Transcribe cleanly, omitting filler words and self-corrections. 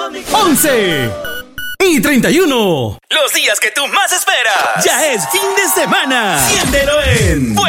11 y 31. Los días que tú más esperas. Ya es fin de semana. Siéntelo en